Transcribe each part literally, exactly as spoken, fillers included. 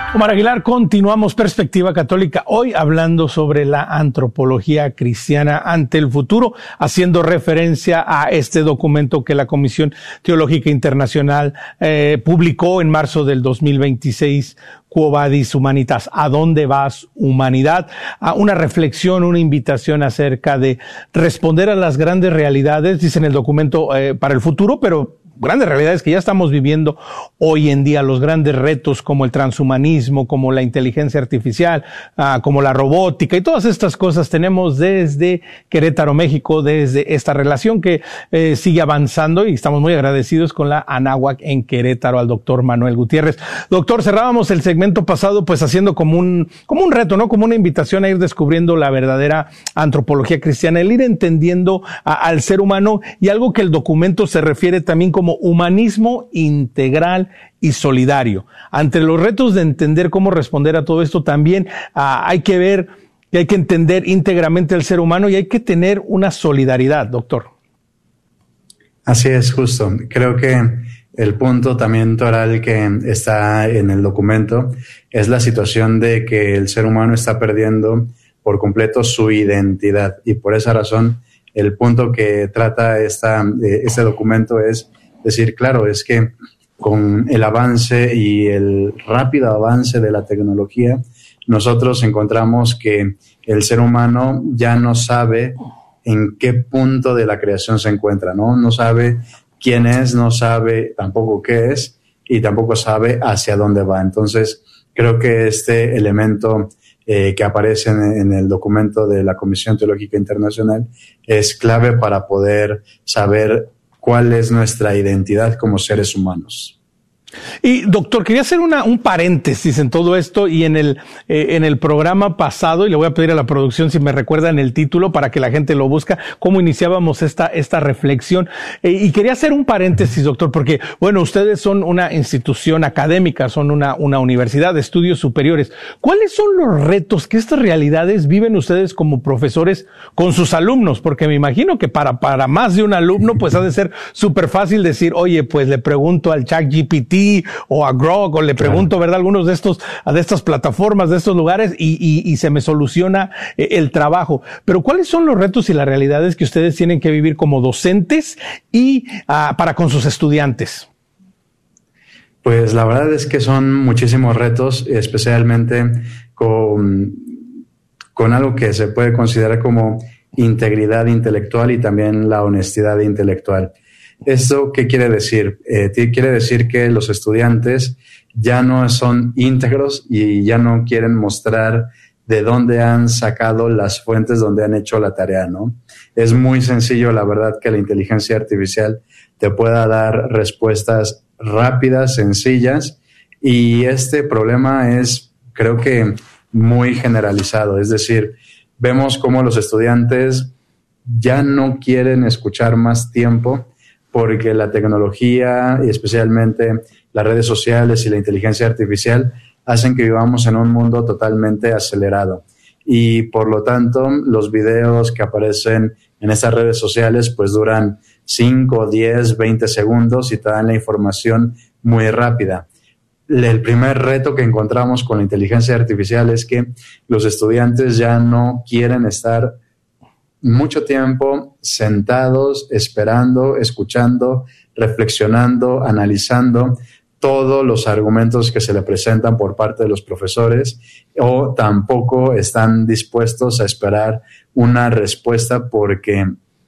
Omar Aguilar, continuamos Perspectiva Católica, hoy hablando sobre la antropología cristiana ante el futuro, haciendo referencia a este documento que la Comisión Teológica Internacional eh, publicó en marzo del dos mil veintiséis, Quo Vadis Humanitas, ¿a dónde vas, humanidad? A una reflexión, una invitación acerca de responder a las grandes realidades, dice en el documento, eh, para el futuro, pero grandes realidades que ya estamos viviendo hoy en día, los grandes retos como el transhumanismo, como la inteligencia artificial, uh, como la robótica y todas estas cosas tenemos desde Querétaro, México, desde esta relación que eh, sigue avanzando y estamos muy agradecidos con la Anáhuac en Querétaro, al doctor Manuel Gutiérrez. Doctor, cerrábamos el segmento pasado pues haciendo como un, como un reto, ¿no? Como una invitación a ir descubriendo la verdadera antropología cristiana, el ir entendiendo a, al ser humano y algo que el documento se refiere también como humanismo integral y solidario. Ante los retos de entender cómo responder a todo esto, también uh, hay que ver que hay que entender íntegramente al ser humano y hay que tener una solidaridad, doctor. Así es, justo. Creo que el punto también toral que está en el documento es la situación de que el ser humano está perdiendo por completo su identidad, y por esa razón el punto que trata esta, eh, este documento es decir, claro, es que con el avance y el rápido avance de la tecnología, nosotros encontramos que el ser humano ya no sabe en qué punto de la creación se encuentra, ¿no? No sabe quién es, no sabe tampoco qué es y tampoco sabe hacia dónde va. Entonces, creo que este elemento eh, que aparece en, en el documento de la Comisión Teológica Internacional es clave para poder saber cuál es nuestra identidad como seres humanos. Y doctor, quería hacer una, un paréntesis en todo esto y en el, eh, en el programa pasado, y le voy a pedir a la producción si me recuerdan el título para que la gente lo busca, cómo iniciábamos esta, esta reflexión. Eh, y quería hacer un paréntesis, doctor, porque, bueno, ustedes son una institución académica, son una, una universidad de estudios superiores. ¿Cuáles son los retos que estas realidades viven ustedes como profesores con sus alumnos? Porque me imagino que para, para más de un alumno, pues ha de ser súper fácil decir, oye, pues le pregunto al ChatGPT o a Grok, o le pregunto, ¿verdad?, algunos de estos, de estas plataformas, de estos lugares, y, y, y se me soluciona eh, el trabajo. Pero ¿cuáles son los retos y las realidades que ustedes tienen que vivir como docentes y uh, para con sus estudiantes? Pues la verdad es que son muchísimos retos, especialmente con, con algo que se puede considerar como integridad intelectual y también la honestidad intelectual. ¿Esto qué quiere decir? Eh, quiere decir que los estudiantes ya no son íntegros y ya no quieren mostrar de dónde han sacado las fuentes donde han hecho la tarea, ¿no? Es muy sencillo, la verdad, que la inteligencia artificial te pueda dar respuestas rápidas, sencillas, y este problema es, creo que, muy generalizado. Es decir, vemos cómo los estudiantes ya no quieren escuchar más tiempo porque la tecnología y especialmente las redes sociales y la inteligencia artificial hacen que vivamos en un mundo totalmente acelerado. Y por lo tanto, los videos que aparecen en estas redes sociales pues duran cinco, diez, veinte segundos y te dan la información muy rápida. El primer reto que encontramos con la inteligencia artificial es que los estudiantes ya no quieren estar mucho tiempo sentados, esperando, escuchando, reflexionando, analizando todos los argumentos que se le presentan por parte de los profesores, o tampoco están dispuestos a esperar una respuesta porque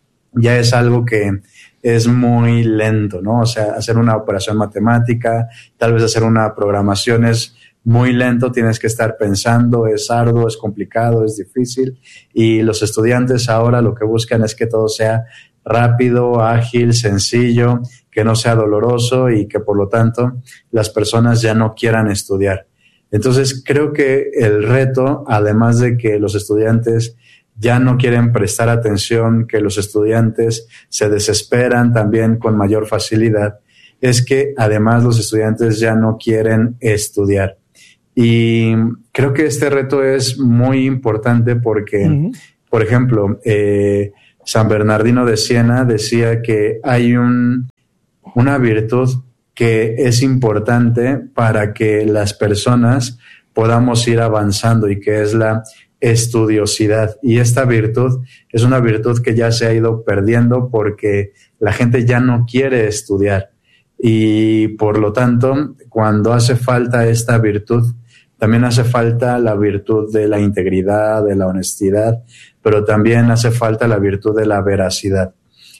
ya es algo que es muy lento, ¿no? O sea, hacer una operación matemática, tal vez hacer una programación es muy lento, tienes que estar pensando, es arduo, es complicado, es difícil, y los estudiantes ahora lo que buscan es que todo sea rápido, ágil, sencillo, que no sea doloroso y que por lo tanto las personas ya no quieran estudiar. Entonces creo que el reto, además de que los estudiantes ya no quieren prestar atención, que los estudiantes se desesperan también con mayor facilidad, es que además los estudiantes ya no quieren estudiar. Y creo que este reto es muy importante porque, uh-huh. por ejemplo, eh, San Bernardino de Siena decía que hay un, una virtud que es importante para que las personas podamos ir avanzando y que es la estudiosidad. Y esta virtud es una virtud que ya se ha ido perdiendo porque la gente ya no quiere estudiar. Y por lo tanto, cuando hace falta esta virtud, también hace falta la virtud de la integridad, de la honestidad, pero también hace falta la virtud de la veracidad.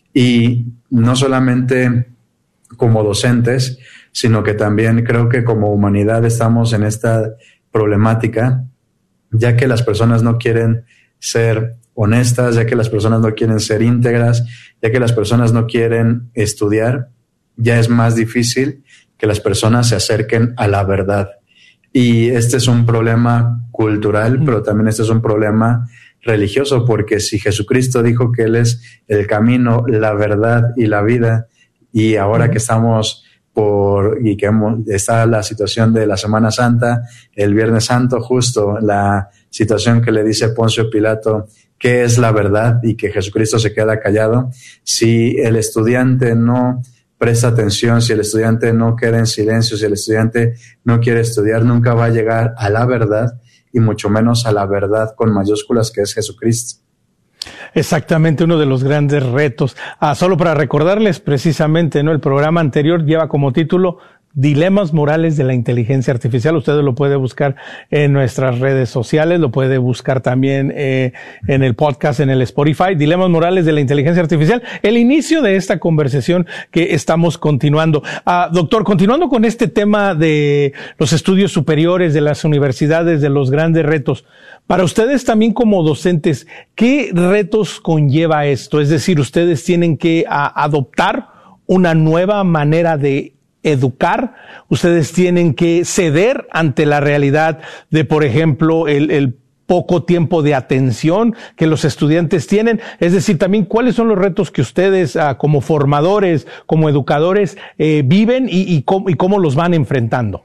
Y no solamente como docentes, sino que también creo que como humanidad estamos en esta problemática, ya que las personas no quieren ser honestas, ya que las personas no quieren ser íntegras, ya que las personas no quieren estudiar, ya es más difícil que las personas se acerquen a la verdad. Y este es un problema cultural, pero también este es un problema religioso, porque si Jesucristo dijo que Él es el camino, la verdad y la vida, y ahora que estamos por, y que hemos, está la situación de la Semana Santa, el Viernes Santo, justo la situación que le dice Poncio Pilato, ¿qué es la verdad? Y que Jesucristo se queda callado. Si el estudiante no presta atención, si el estudiante no queda en silencio, si el estudiante no quiere estudiar, nunca va a llegar a la verdad y mucho menos a la verdad con mayúsculas, que es Jesucristo. Exactamente, uno de los grandes retos. Ah, solo para recordarles precisamente, ¿no? El programa anterior lleva como título Dilemas morales de la inteligencia artificial. Ustedes lo puede buscar en nuestras redes sociales, lo puede buscar también eh, en el podcast, en el Spotify. Dilemas morales de la inteligencia artificial. El inicio de esta conversación que estamos continuando. Ah, doctor, continuando con este tema de los estudios superiores, de las universidades, de los grandes retos. Para ustedes también como docentes, ¿qué retos conlleva esto? Es decir, ustedes tienen que a, adoptar una nueva manera de educar, ustedes tienen que ceder ante la realidad de, por ejemplo, el, el poco tiempo de atención que los estudiantes tienen. Es decir, también cuáles son los retos que ustedes uh, como formadores, como educadores, eh, viven y, y, cómo, y cómo los van enfrentando.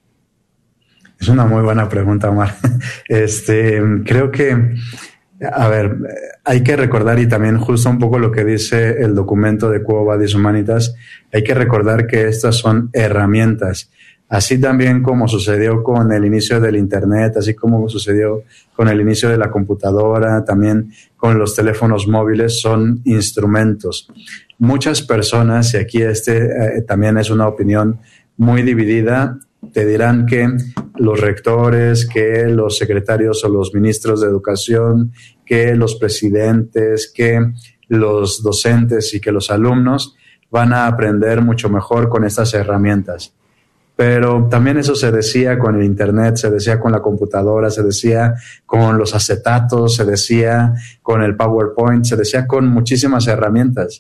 Es una muy buena pregunta, Omar. Este, creo que, a ver, hay que recordar, y también justo un poco lo que dice el documento de Quo Vadis Humanitas, hay que recordar que estas son herramientas. Así también como sucedió con el inicio del Internet, así como sucedió con el inicio de la computadora, también con los teléfonos móviles, son instrumentos. Muchas personas, y aquí este eh, también es una opinión muy dividida, te dirán que los rectores, que los secretarios o los ministros de educación, que los presidentes, que los docentes y que los alumnos van a aprender mucho mejor con estas herramientas. Pero también eso se decía con el Internet, se decía con la computadora, se decía con los acetatos, se decía con el PowerPoint, se decía con muchísimas herramientas.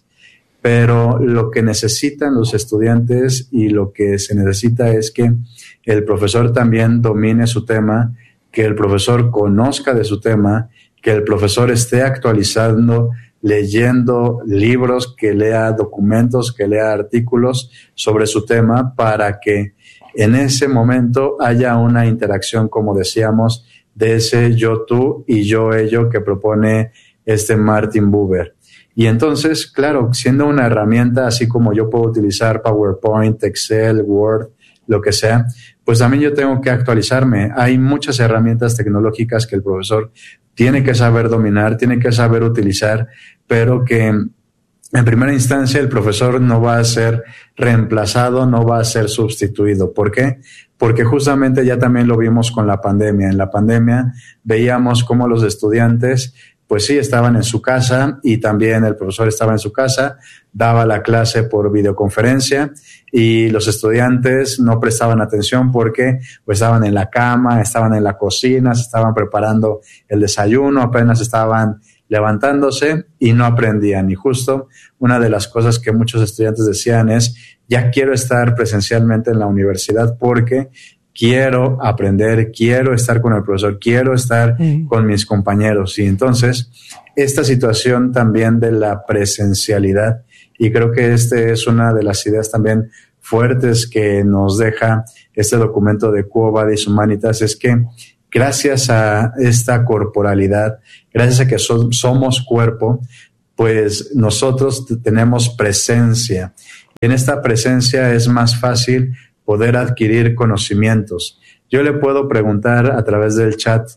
Pero lo que necesitan los estudiantes y lo que se necesita es que el profesor también domine su tema, que el profesor conozca de su tema, que el profesor esté actualizando, leyendo libros, que lea documentos, que lea artículos sobre su tema para que en ese momento haya una interacción, como decíamos, de ese yo-tú y yo-ello que propone este Martin Buber. Y entonces, claro, siendo una herramienta, así como yo puedo utilizar PowerPoint, Excel, Word, lo que sea, pues también yo tengo que actualizarme. Hay muchas herramientas tecnológicas que el profesor tiene que saber dominar, tiene que saber utilizar, pero que en primera instancia el profesor no va a ser reemplazado, no va a ser sustituido. ¿Por qué? Porque justamente ya también lo vimos con la pandemia. En la pandemia veíamos cómo los estudiantes pues sí, estaban en su casa y también el profesor estaba en su casa, daba la clase por videoconferencia y los estudiantes no prestaban atención porque pues estaban en la cama, estaban en la cocina, se estaban preparando el desayuno, apenas estaban levantándose y no aprendían. Y justo una de las cosas que muchos estudiantes decían es, ya quiero estar presencialmente en la universidad porque quiero aprender, quiero estar con el profesor, quiero estar uh-huh. con mis compañeros. Y entonces, esta situación también de la presencialidad, y creo que este es una de las ideas también fuertes que nos deja este documento de Quo Vadis Humanitas, es que gracias a esta corporalidad, gracias a que so- somos cuerpo, pues nosotros tenemos presencia. En esta presencia es más fácil poder adquirir conocimientos. Yo le puedo preguntar a través del chat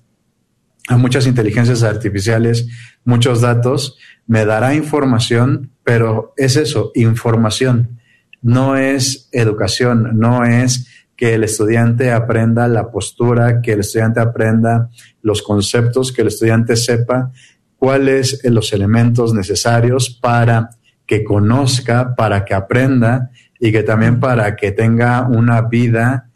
a muchas inteligencias artificiales, muchos datos, me dará información, pero es eso, información. No es educación, no es que el estudiante aprenda la postura, que el estudiante aprenda los conceptos, que el estudiante sepa cuáles son los elementos necesarios para que conozca, para que aprenda y que también para que tenga una vida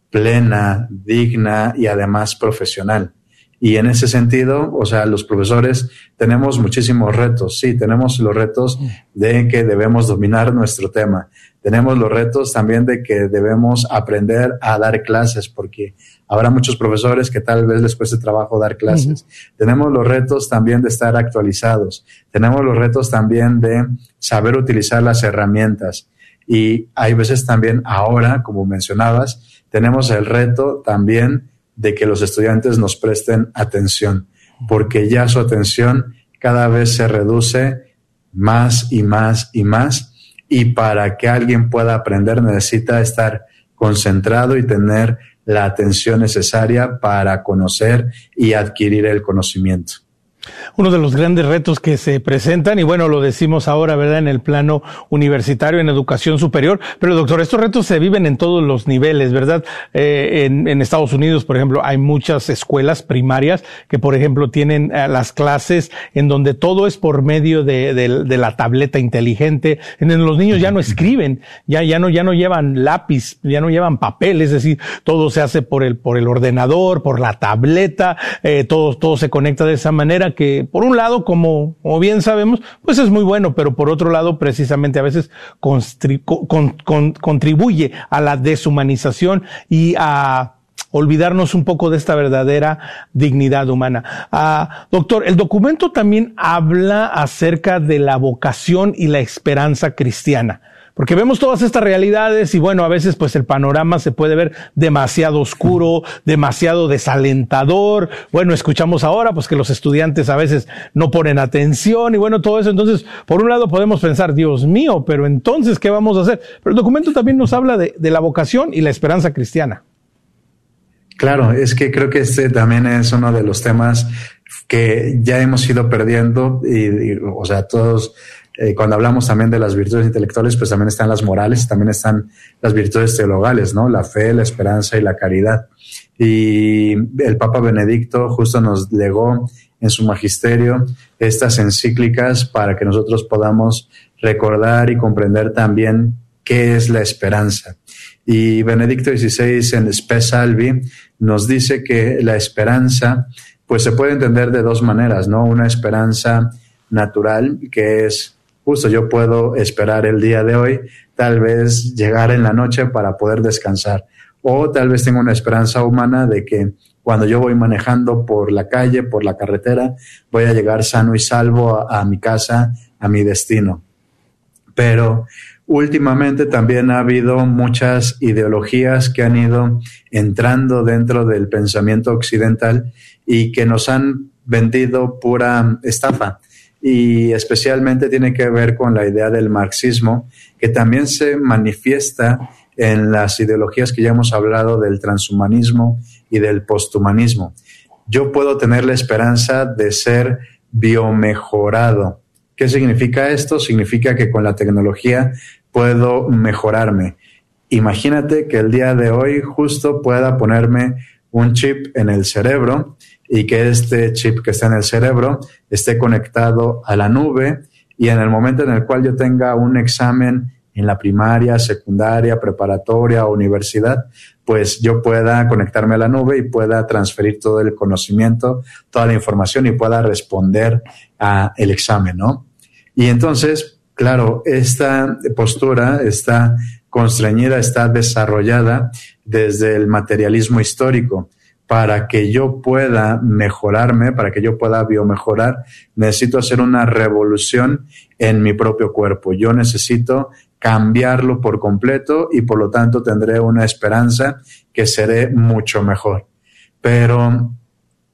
plena, digna y además profesional. Y en ese sentido, o sea, los profesores tenemos muchísimos retos. Sí, tenemos los retos de que debemos dominar nuestro tema. Tenemos los retos también de que debemos aprender a dar clases, porque habrá muchos profesores que tal vez les cueste trabajo dar clases. Uh-huh. Tenemos los retos también de estar actualizados. Tenemos los retos también de saber utilizar las herramientas. Y hay veces también ahora, como mencionabas, tenemos el reto también de que los estudiantes nos presten atención, porque ya su atención cada vez se reduce más y más y más, y para que alguien pueda aprender necesita estar concentrado y tener la atención necesaria para conocer y adquirir el conocimiento. Uno de los grandes retos que se presentan, y bueno, lo decimos ahora, ¿verdad?, en el plano universitario, en educación superior, pero doctor, estos retos se viven en todos los niveles, ¿verdad? Eh, en, en Estados Unidos, por ejemplo, hay muchas escuelas primarias que, por ejemplo, tienen eh, las clases en donde todo es por medio de, de, de la tableta inteligente, en donde los niños ya no escriben, ya, ya no, ya no llevan lápiz, ya no llevan papel, es decir, todo se hace por el, por el ordenador, por la tableta, eh, todo, todo se conecta de esa manera, que por un lado, como, como bien sabemos, pues es muy bueno, pero por otro lado, precisamente a veces constri- con, con, contribuye a la deshumanización y a olvidarnos un poco de esta verdadera dignidad humana. Ah, doctor, el documento también habla acerca de la vocación y la esperanza cristiana. Porque vemos todas estas realidades y bueno, a veces pues el panorama se puede ver demasiado oscuro, demasiado desalentador. Bueno, escuchamos ahora pues que los estudiantes a veces no ponen atención y bueno, todo eso. Entonces, por un lado podemos pensar, Dios mío, pero entonces, ¿qué vamos a hacer? Pero el documento también nos habla de, de la vocación y la esperanza cristiana. Claro, es que creo que este también es uno de los temas que ya hemos ido perdiendo y, y o sea, todos... Eh, cuando hablamos también de las virtudes intelectuales, pues también están las morales, también están las virtudes teologales, ¿no? La fe, la esperanza y la caridad. Y el Papa Benedicto justo nos legó en su magisterio estas encíclicas para que nosotros podamos recordar y comprender también qué es la esperanza. Y Benedicto dieciséis en Spe Salvi nos dice que la esperanza pues se puede entender de dos maneras, ¿no? Una esperanza natural, que es justo yo puedo esperar el día de hoy, tal vez llegar en la noche para poder descansar. O tal vez tengo una esperanza humana de que cuando yo voy manejando por la calle, por la carretera, voy a llegar sano y salvo a, a mi casa, a mi destino. Pero últimamente también ha habido muchas ideologías que han ido entrando dentro del pensamiento occidental y que nos han vendido pura estafa. Y especialmente tiene que ver con la idea del marxismo, que también se manifiesta en las ideologías que ya hemos hablado del transhumanismo y del posthumanismo. Yo puedo tener la esperanza de ser biomejorado. ¿Qué significa esto? Significa que con la tecnología puedo mejorarme. Imagínate que el día de hoy justo pueda ponerme un chip en el cerebro y que este chip que está en el cerebro esté conectado a la nube y en el momento en el cual yo tenga un examen en la primaria, secundaria, preparatoria o universidad, pues yo pueda conectarme a la nube y pueda transferir todo el conocimiento, toda la información y pueda responder a el examen, ¿no? Y entonces, claro, esta postura está constreñida, está desarrollada desde el materialismo histórico. Para que yo pueda mejorarme, para que yo pueda biomejorar, necesito hacer una revolución en mi propio cuerpo. Yo necesito cambiarlo por completo y por lo tanto tendré una esperanza que seré mucho mejor. Pero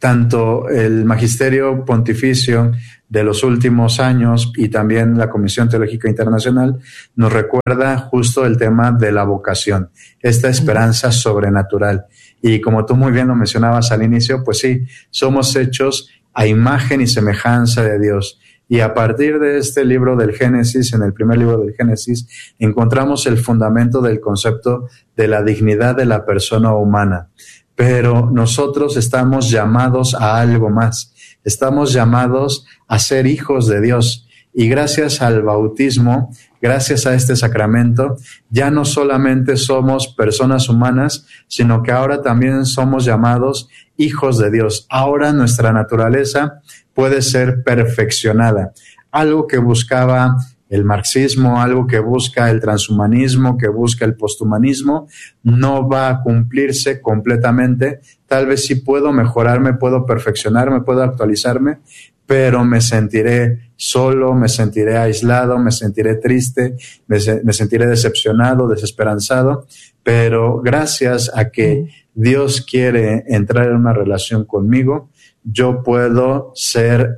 tanto el Magisterio Pontificio de los últimos años y también la Comisión Teológica Internacional nos recuerda justo el tema de la vocación, esta esperanza sobrenatural. Y como tú muy bien lo mencionabas al inicio, pues sí, somos hechos a imagen y semejanza de Dios. Y a partir de este libro del Génesis, en el primer libro del Génesis, encontramos el fundamento del concepto de la dignidad de la persona humana. Pero nosotros estamos llamados a algo más. Estamos llamados a ser hijos de Dios. Y gracias al bautismo, gracias a este sacramento, ya no solamente somos personas humanas, sino que ahora también somos llamados hijos de Dios. Ahora nuestra naturaleza puede ser perfeccionada. Algo que buscaba el marxismo, algo que busca el transhumanismo, que busca el posthumanismo, no va a cumplirse completamente. Tal vez sí puedo mejorarme, puedo perfeccionarme, puedo actualizarme, pero me sentiré solo, me sentiré aislado, me sentiré triste, me, me sentiré decepcionado, desesperanzado. Pero gracias a que Dios quiere entrar en una relación conmigo, yo puedo ser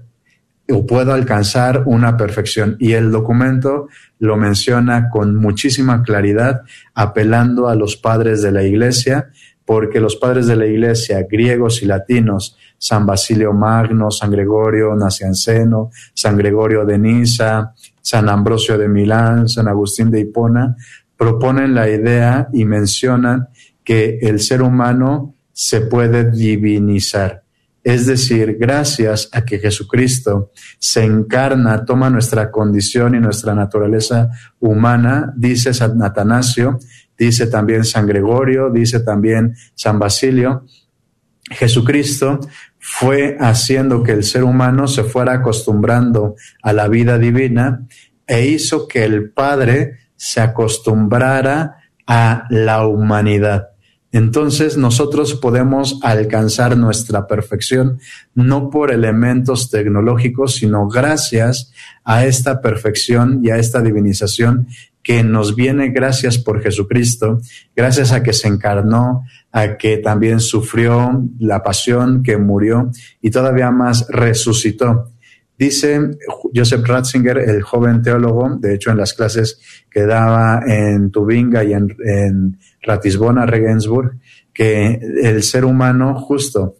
o puedo alcanzar una perfección. Y el documento lo menciona con muchísima claridad, apelando a los padres de la Iglesia, porque los padres de la Iglesia, griegos y latinos, San Basilio Magno, San Gregorio Nacianceno, San Gregorio de Niza, San Ambrosio de Milán, San Agustín de Hipona, proponen la idea y mencionan que el ser humano se puede divinizar. Es decir, gracias a que Jesucristo se encarna, toma nuestra condición y nuestra naturaleza humana, dice San Atanasio, dice también San Gregorio, dice también San Basilio, Jesucristo fue haciendo que el ser humano se fuera acostumbrando a la vida divina e hizo que el Padre se acostumbrara a la humanidad. Entonces nosotros podemos alcanzar nuestra perfección no por elementos tecnológicos, sino gracias a esta perfección y a esta divinización que nos viene gracias por Jesucristo, gracias a que se encarnó, a que también sufrió la pasión, que murió y todavía más resucitó. Dice Joseph Ratzinger, el joven teólogo, de hecho en las clases que daba en Tubinga y en, en Ratisbona, Regensburg, que el ser humano justo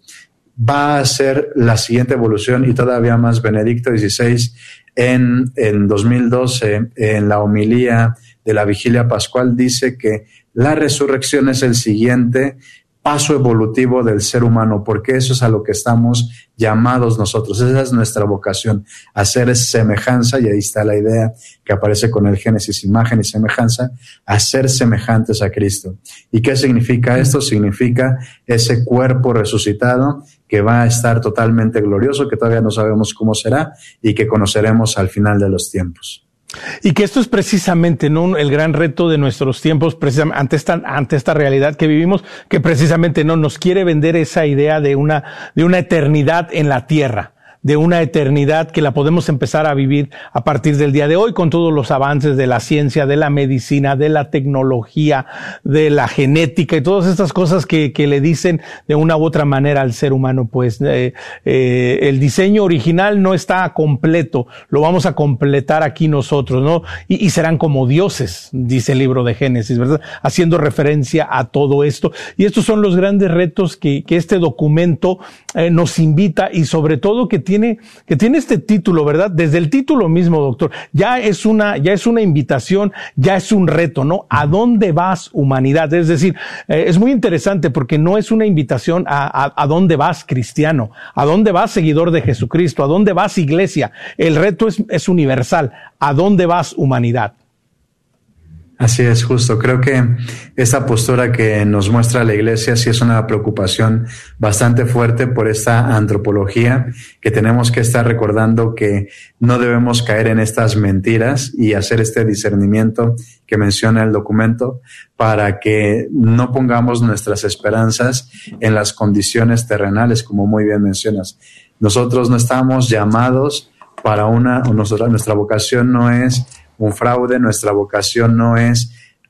va a ser la siguiente evolución y todavía más. Benedicto dieciséis en, en dos mil doce, en la homilía de la Vigilia Pascual, dice que la resurrección es el siguiente paso evolutivo del ser humano, porque eso es a lo que estamos llamados nosotros. Esa es nuestra vocación, hacer semejanza, y ahí está la idea que aparece con el Génesis, imagen y semejanza, hacer semejantes a Cristo. ¿Y qué significa esto? Significa ese cuerpo resucitado que va a estar totalmente glorioso, que todavía no sabemos cómo será y que conoceremos al final de los tiempos. Y que esto es precisamente, ¿no?, el gran reto de nuestros tiempos, precisamente ante esta, ante esta realidad que vivimos, que precisamente no nos quiere vender esa idea de una, de una eternidad en la tierra, de una eternidad que la podemos empezar a vivir a partir del día de hoy con todos los avances de la ciencia, de la medicina, de la tecnología, de la genética y todas estas cosas que, que le dicen de una u otra manera al ser humano. Pues eh, eh, el diseño original no está completo, lo vamos a completar aquí nosotros, ¿no? Y, y serán como dioses, dice el libro de Génesis, ¿verdad? Haciendo referencia a todo esto. Y estos son los grandes retos que, que este documento eh, nos invita, y sobre todo que tiene Tiene, que tiene este título, ¿verdad? Desde el título mismo, doctor, ya es una, ya es una invitación, ya es un reto, ¿no? ¿A dónde vas, humanidad? Es decir, eh, es muy interesante porque no es una invitación a, a, a dónde vas, cristiano, a dónde vas, seguidor de Jesucristo, a dónde vas, iglesia. El reto es, es universal. ¿A dónde vas, humanidad? Así es, justo. Creo que esta postura que nos muestra la Iglesia sí es una preocupación bastante fuerte por esta antropología, que tenemos que estar recordando que no debemos caer en estas mentiras y hacer este discernimiento que menciona el documento para que no pongamos nuestras esperanzas en las condiciones terrenales, como muy bien mencionas. Nosotros no estamos llamados para una, nuestra, nuestra vocación no es un fraude, nuestra vocación no es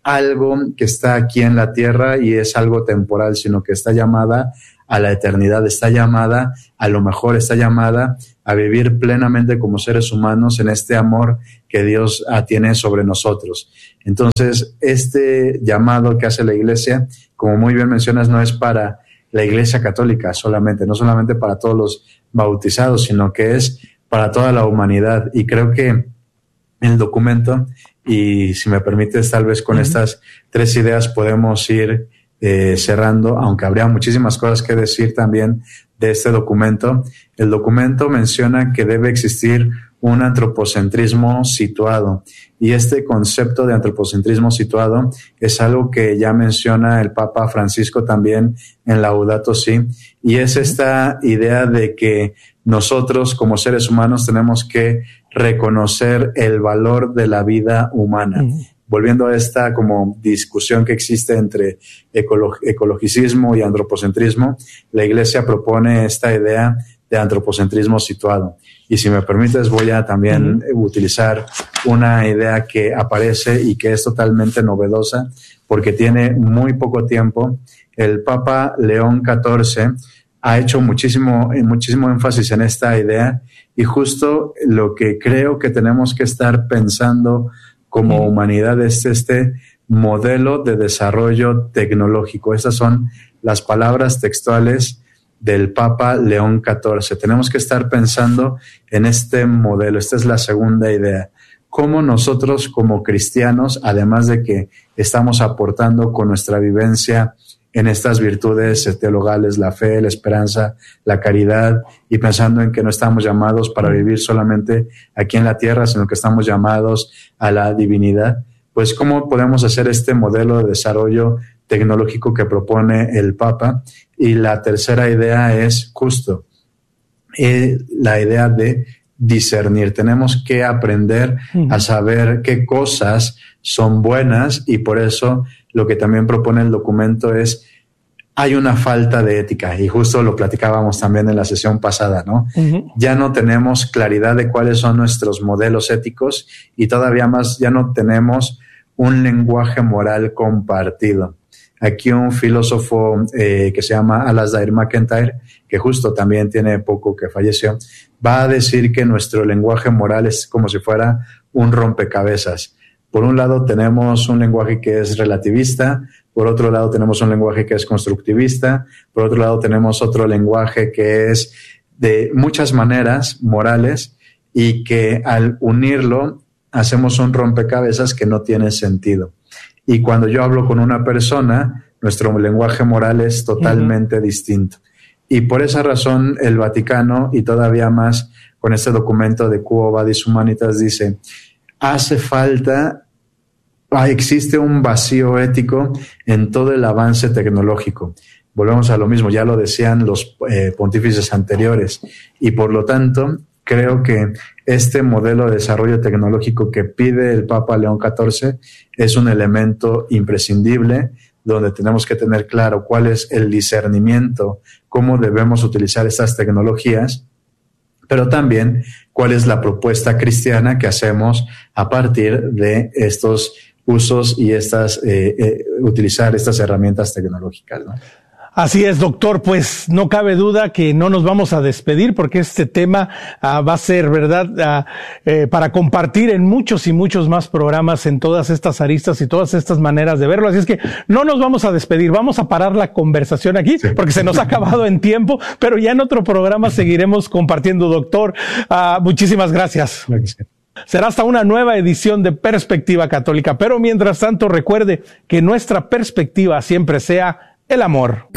algo que está aquí en la tierra y es algo temporal, sino que está llamada a la eternidad, está llamada a lo mejor, está llamada a vivir plenamente como seres humanos en este amor que Dios tiene sobre nosotros. Entonces, este llamado que hace la Iglesia, como muy bien mencionas, no es para la Iglesia católica solamente, no solamente para todos los bautizados, sino que es para toda la humanidad. Y creo que el documento, y si me permites, tal vez con uh-huh. estas tres ideas podemos ir eh, cerrando, aunque habría muchísimas cosas que decir también de este documento. El documento menciona que debe existir un antropocentrismo situado, y este concepto de antropocentrismo situado es algo que ya menciona el Papa Francisco también en Laudato Si, y es esta idea de que nosotros como seres humanos tenemos que reconocer el valor de la vida humana. Uh-huh. Volviendo a esta como discusión que existe entre ecolo- ecologicismo y antropocentrismo, la Iglesia propone esta idea de antropocentrismo situado. Y si me permites, voy a también uh-huh. utilizar una idea que aparece y que es totalmente novedosa porque tiene muy poco tiempo. El Papa León catorce ha hecho muchísimo, muchísimo énfasis en esta idea, y justo lo que creo que tenemos que estar pensando como uh-huh. humanidad es este modelo de desarrollo tecnológico. Estas son las palabras textuales del Papa León catorce. Tenemos que estar pensando en este modelo. Esta es la segunda idea. Cómo nosotros como cristianos, además de que estamos aportando con nuestra vivencia en estas virtudes teologales, la fe, la esperanza, la caridad, y pensando en que no estamos llamados para vivir solamente aquí en la tierra, sino que estamos llamados a la divinidad, pues cómo podemos hacer este modelo de desarrollo tecnológico que propone el Papa. Y la tercera idea es justo eh, la idea de discernir. Tenemos que aprender uh-huh. a saber qué cosas son buenas, y por eso lo que también propone el documento es, hay una falta de ética, y justo lo platicábamos también en la sesión pasada, ¿no? Uh-huh. Ya no tenemos claridad de cuáles son nuestros modelos éticos, y todavía más ya no tenemos un lenguaje moral compartido. Aquí un filósofo eh, que se llama Alasdair MacIntyre, que justo también tiene poco que falleció, va a decir que nuestro lenguaje moral es como si fuera un rompecabezas. Por un lado tenemos un lenguaje que es relativista, por otro lado tenemos un lenguaje que es constructivista, por otro lado tenemos otro lenguaje que es de muchas maneras morales, y que al unirlo hacemos un rompecabezas que no tiene sentido. Y cuando yo hablo con una persona, nuestro lenguaje moral es totalmente uh-huh. distinto. Y por esa razón el Vaticano, y todavía más con este documento de Quo Vadis Humanitas, dice, hace falta, existe un vacío ético en todo el avance tecnológico. Volvemos a lo mismo, ya lo decían los eh, pontífices anteriores, y por lo tanto creo que este modelo de desarrollo tecnológico que pide el Papa León catorce es un elemento imprescindible, donde tenemos que tener claro cuál es el discernimiento, cómo debemos utilizar estas tecnologías, pero también cuál es la propuesta cristiana que hacemos a partir de estos usos y estas eh, eh, utilizar estas herramientas tecnológicas, ¿no? Así es, doctor, pues no cabe duda que no nos vamos a despedir, porque este tema uh, va a ser, ¿verdad?, uh, eh, para compartir en muchos y muchos más programas, en todas estas aristas y todas estas maneras de verlo. Así es que no nos vamos a despedir, vamos a parar la conversación aquí, sí, porque se nos ha acabado en tiempo, pero ya en otro programa seguiremos compartiendo, doctor. Uh, muchísimas gracias. Gracias. Será hasta una nueva edición de Perspectiva Católica, pero mientras tanto recuerde que nuestra perspectiva siempre sea el amor.